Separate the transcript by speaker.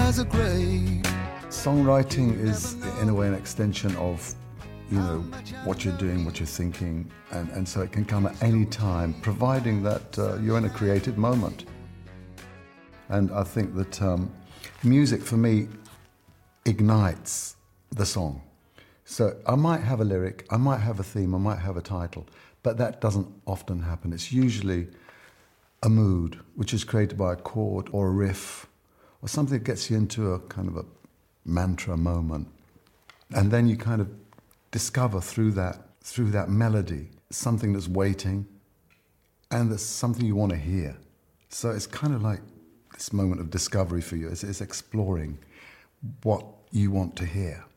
Speaker 1: skies are grey.
Speaker 2: Songwriting is, in a way, an extension of, what you're doing, what you're thinking, and so it can come at any time, providing that you're in a creative moment. And I think that music, for me, ignites the song. So I might have a lyric, I might have a theme, I might have a title, but that doesn't often happen. It's usually a mood, which is created by a chord or a riff, or something that gets you into a kind of a mantra moment. And then you kind of discover through that melody something that's waiting and that's something you want to hear. So it's kind of like this moment of discovery for you. It's exploring what you want to hear.